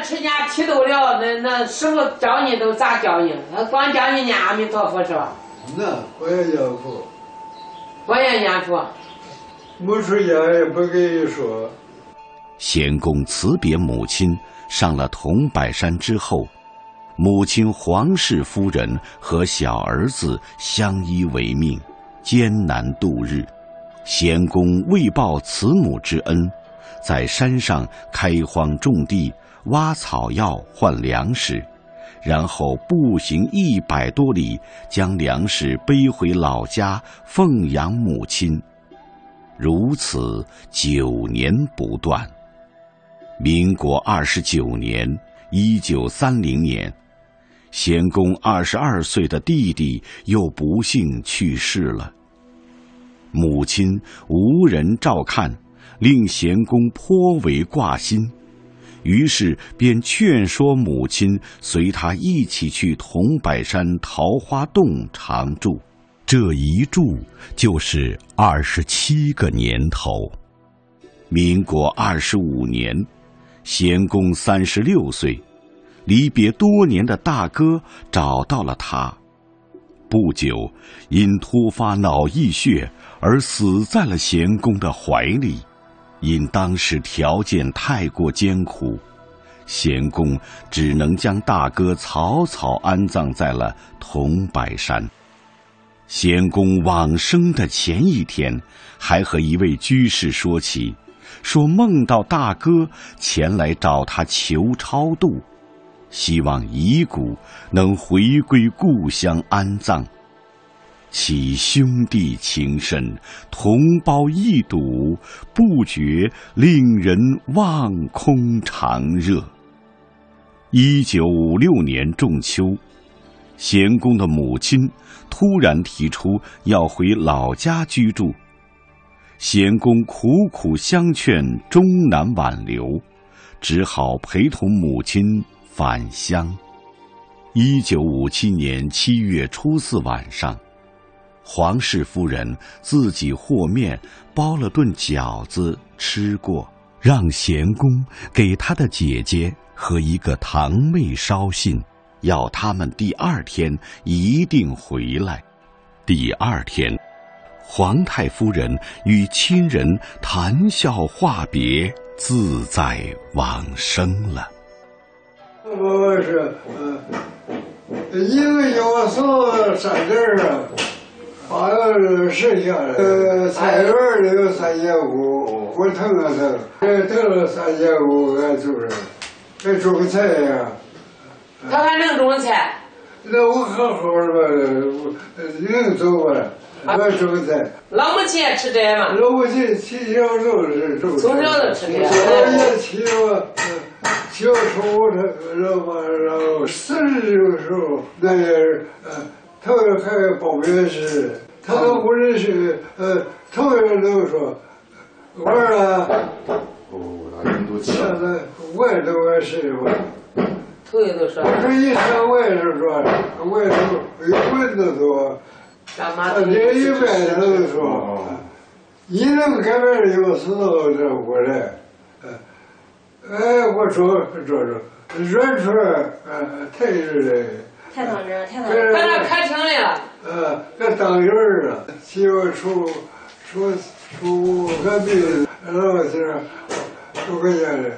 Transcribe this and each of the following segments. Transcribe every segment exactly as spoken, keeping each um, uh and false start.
持家剃头了，那那师傅教你都咋教你？他光教你念阿弥陀佛是吧？ 那我也念佛， 我也念佛。 没出家也不跟你说。 贤公辞别母亲，上了桐柏山之后，母亲黄氏夫人和小儿子相依为命，艰难度日。贤公为报慈母之恩，在山上开荒种地，挖草药换粮食，然后步行一百多里，将粮食背回老家奉养母亲。如此九年不断。民国二十九年，一九三零年，贤公二十二岁的弟弟又不幸去世了。母亲无人照看，令贤公颇为挂心，于是便劝说母亲随他一起去桐柏山桃花洞常住。这一住就是二十七个年头。民国二十五年，贤公三十六岁，离别多年的大哥找到了他。不久，因突发脑溢血而死在了贤公的怀里。因当时条件太过艰苦，贤公只能将大哥草草安葬在了桐柏山。贤公往生的前一天，还和一位居士说起，说梦到大哥前来找他求超度，希望遗骨能回归故乡安葬。其兄弟情深，同胞义笃，不觉令人望空长热。一九五六年仲秋，贤公的母亲突然提出要回老家居住，贤公苦苦相劝，终难挽留，只好陪同母亲返乡。一九五七年七月初四晚上，黄氏夫人自己和面包了顿饺子吃过，让贤公给他的姐姐和一个堂妹捎信，要他们第二天一定回来。第二天，皇太夫人与亲人谈笑话别，自在往生了。 我是呃，一个要送三件啊，把那剩下的呃菜园里有三千五，我腾了腾，这腾了三千五，俺就是，这种菜呀。 他还能种菜？ 那我好好的吧，能走吧？我种菜。 老母亲也吃这个吗？ 老母亲从小就是种。 从小就吃这个。 我也骑我，小时候他老妈然后四十的时候，那也是呃，头还报名时，他都不认识，呃，头也都说，玩啊。 哦，那人都气。 现在外头也是吧。 头也都说。 我说一上外头说，外头有棍子说，他这一外头说，一能改变有时候这过来，哎，我说说说，软出来，呃，太热了。 太当真，太当真。 在那开庭来了。 呃，这当人了，媳妇出出出个病，然后就是出个家的，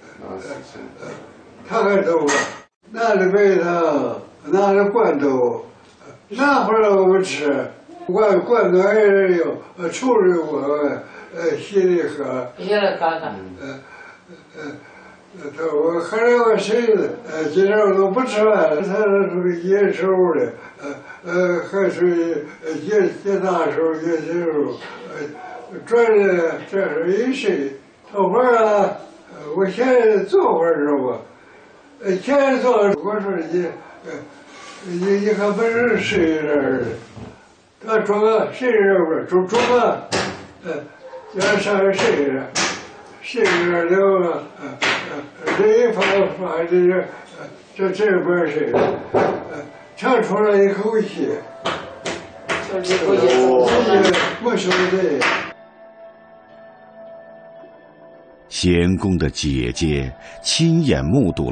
他还走了，拿着白糖，拿着罐头，拿回来我们吃，罐罐头还是有，呃，抽着我，呃，稀里喝， 稀里喝喝， 呃呃，他我喝了我谁的，呃，今天我都不吃饭，他属于野手的，呃呃，还属于野野大手野小手，呃，转的这是一谁？坐会儿啊，我先坐会儿是吧？呃，先坐，我说你，呃，你你还不是谁人？他说个谁人不是？中中啊，呃，要上谁人？谁人了？呃呃，这一发发这个，这这边谁人？呃，长出了一口气， 就是一口气， 我说的。 贤公的姐姐亲眼目睹